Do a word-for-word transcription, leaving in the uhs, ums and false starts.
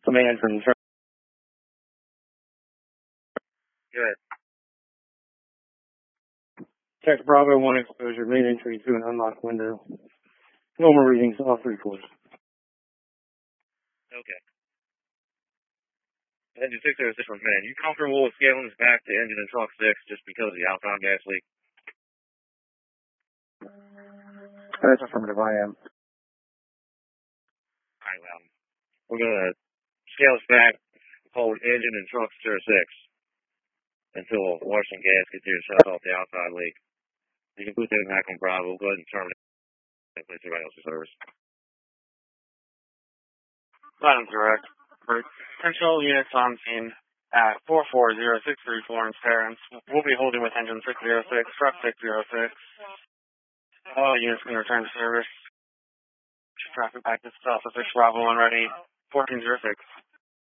Command from the truck. Good. Check Bravo one exposure, main entry to an unlocked window. Normal readings, all three quarters. Okay. Engine six oh six from command. You comfortable with scaling this back to engine and truck six just because of the outbound gas leak? That's affirmative, I am. Alright, well, we're going to scale this back, hold engine and truck zero six until water and gas gets here to shut off the outside leak. You can put that back on Bravo. Go ahead and terminate and place everybody else's service. Platinum direct. Potential units on scene at four four zero six three Florence Terrence. We'll be holding with engine six oh six, truck six oh six. All units can return to service. Traffic back to South of six Bravo one ready. fourteen oh six.